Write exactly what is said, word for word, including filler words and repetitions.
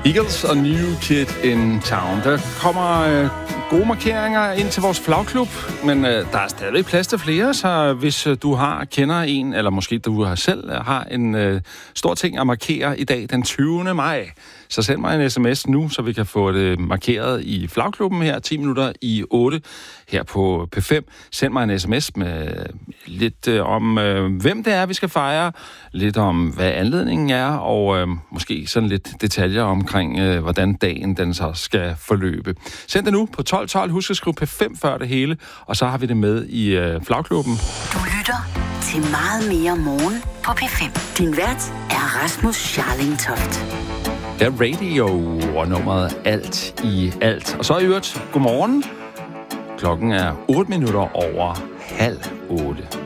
Eagles og New Kid in Town. Der kommer øh, gode markeringer ind til vores flagklub, men øh, der er stadig plads til flere, så hvis øh, du har kender en, eller måske du har selv har en øh, stor ting at markere i dag, den tyvende maj, så send mig en sms nu, så vi kan få det markeret i flagklubben her, ti minutter i otte, her på P fem. Send mig en sms med lidt øh, om, øh, hvem det er, vi skal fejre, lidt om, hvad anledningen er, og øh, måske sådan lidt detaljer omkring, øh, hvordan dagen den så skal forløbe. Send det nu på tolv tolv. Husk at skrive P fem før det hele, og så har vi det med i øh, flagklubben. Du lytter til Meget mere morgen på P fem. Din vært er Rasmus Scharling Toft. Det er Radio og nummeret Alt i Alt. Og så i øvrigt, godmorgen. Klokken er otte minutter over halv otte.